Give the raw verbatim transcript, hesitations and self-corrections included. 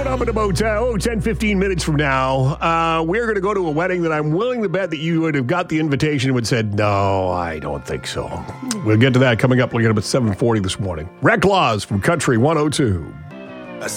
Coming up in about uh, oh, ten, fifteen minutes from now, uh, we're going to go to a wedding that I'm willing to bet that you would have got the invitation and would have said, no, I don't think so. We'll get to that coming up. We'll get up at seven forty this morning. Rec Laws from Country one oh two.